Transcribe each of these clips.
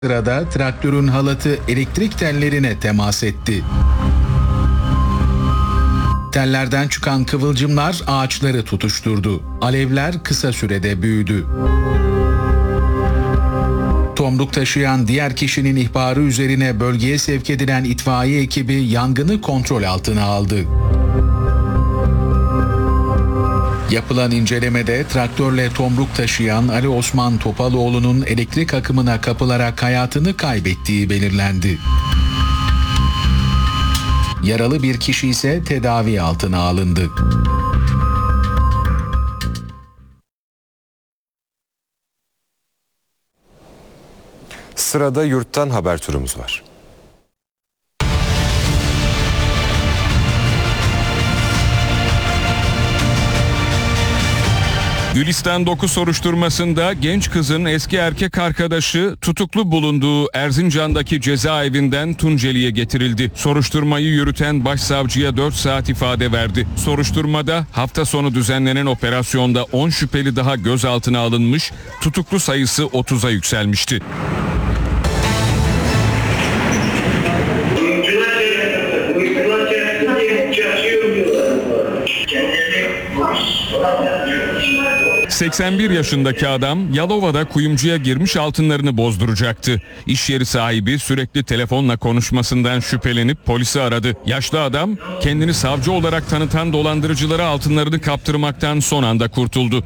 Sırada traktörün halatı elektrik tellerine temas etti. Tellerden çıkan kıvılcımlar ağaçları tutuşturdu. Alevler kısa sürede büyüdü. Tomruk taşıyan diğer kişinin ihbarı üzerine bölgeye sevk edilen itfaiye ekibi yangını kontrol altına aldı. Yapılan incelemede traktörle tomruk taşıyan Ali Osman Topaloğlu'nun elektrik akımına kapılarak hayatını kaybettiği belirlendi. Yaralı bir kişi ise tedavi altına alındı. Sırada yurttan haber turumuz var. Gülistan 9 soruşturmasında genç kızın eski erkek arkadaşı tutuklu bulunduğu Erzincan'daki cezaevinden Tunceli'ye getirildi. Soruşturmayı yürüten başsavcıya 4 saat ifade verdi. Soruşturmada hafta sonu düzenlenen operasyonda 10 şüpheli daha gözaltına alınmış, tutuklu sayısı 30'a yükselmişti. ...81 yaşındaki adam Yalova'da kuyumcuya girmiş altınlarını bozduracaktı. İş yeri sahibi sürekli telefonla konuşmasından şüphelenip polisi aradı. Yaşlı adam kendini savcı olarak tanıtan dolandırıcılara altınlarını kaptırmaktan son anda kurtuldu.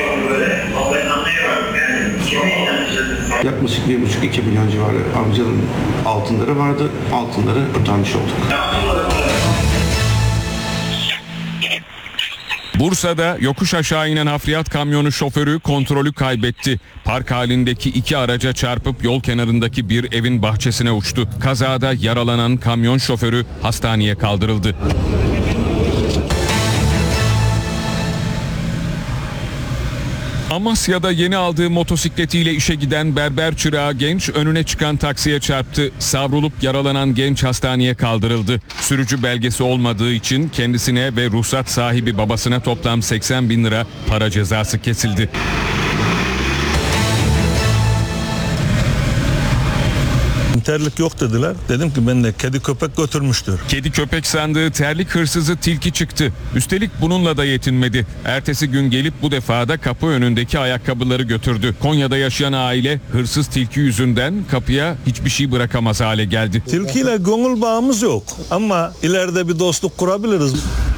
Yaklaşık 1,5-2 milyon civarı amcanın altınları vardı. Altınları kurtarmış olduk. Bursa'da yokuş aşağı inen hafriyat kamyonu şoförü kontrolü kaybetti. Park halindeki 2 araca çarpıp yol kenarındaki bir evin bahçesine uçtu. Kazada yaralanan kamyon şoförü hastaneye kaldırıldı. Amasya'da yeni aldığı motosikletiyle işe giden berber çırağı genç önüne çıkan taksiye çarptı. Savrulup yaralanan genç hastaneye kaldırıldı. Sürücü belgesi olmadığı için kendisine ve ruhsat sahibi babasına toplam 80.000 lira para cezası kesildi. Terlik yok dediler. Dedim ki ben de kedi köpek götürmüştür. Kedi köpek sandığı terlik hırsızı tilki çıktı. Üstelik bununla da yetinmedi. Ertesi gün gelip bu defa da kapı önündeki ayakkabıları götürdü. Konya'da yaşayan aile hırsız tilki yüzünden kapıya hiçbir şey bırakamaz hale geldi. Tilkiyle gönül bağımız yok ama ileride bir dostluk kurabiliriz.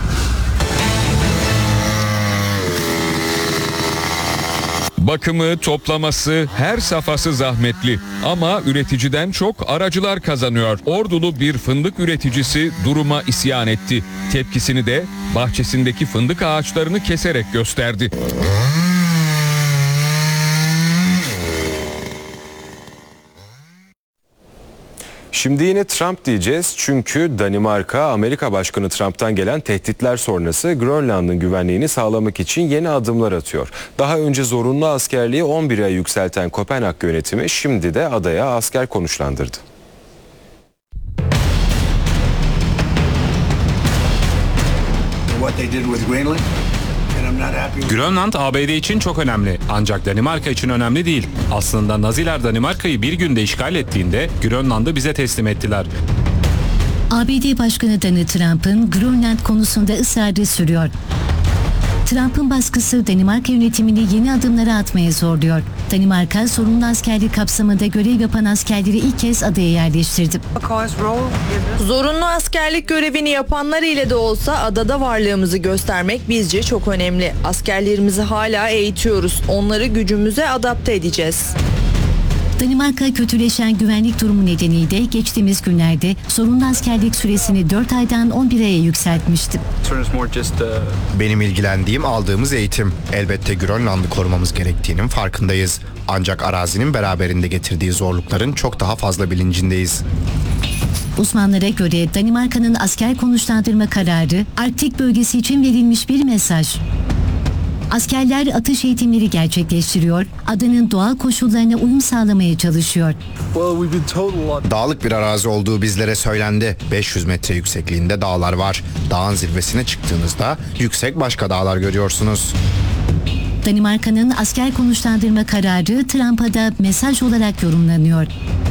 Bakımı, toplaması, her safhası zahmetli. Ama üreticiden çok aracılar kazanıyor. Ordulu bir fındık üreticisi duruma isyan etti. Tepkisini de bahçesindeki fındık ağaçlarını keserek gösterdi. Şimdi yine Trump diyeceğiz çünkü Danimarka, Amerika Başkanı Trump'tan gelen tehditler sonrası Grönland'ın güvenliğini sağlamak için yeni adımlar atıyor. Daha önce zorunlu askerliği 11 ay yükselten Kopenhag yönetimi şimdi de adaya asker konuşlandırdı. Grönland ABD için çok önemli ancak Danimarka için önemli değil. Aslında Naziler Danimarka'yı bir günde işgal ettiğinde Grönland'ı bize teslim ettiler. ABD Başkanı Donald Trump'ın Grönland konusunda ısrarı sürüyor. Trump'ın baskısı Danimarka yönetimini yeni adımlara atmaya zorluyor. Danimarka sorunlu askerlik kapsamında görev yapan askerleri ilk kez adaya yerleştirdi. Zorunlu askerlik görevini yapanlar ile de olsa adada varlığımızı göstermek bizce çok önemli. Askerlerimizi hala eğitiyoruz. Onları gücümüze adapte edeceğiz. Danimarka kötüleşen güvenlik durumu nedeniyle geçtiğimiz günlerde zorunlu askerlik süresini 4 aydan 11 aya yükseltmişti. Benim ilgilendiğim aldığımız eğitim. Elbette Grönland'ı korumamız gerektiğinin farkındayız. Ancak arazinin beraberinde getirdiği zorlukların çok daha fazla bilincindeyiz. Uzmanlara göre Danimarka'nın asker konuşlandırma kararı Arktik bölgesi için verilmiş bir mesaj. Askerler atış eğitimleri gerçekleştiriyor, adanın doğal koşullarına uyum sağlamaya çalışıyor. Dağlık bir arazi olduğu bizlere söylendi. 500 metre yüksekliğinde dağlar var. Dağın zirvesine çıktığınızda yüksek başka dağlar görüyorsunuz. Danimarka'nın asker konuşlandırma kararı Trump'a da mesaj olarak yorumlanıyor.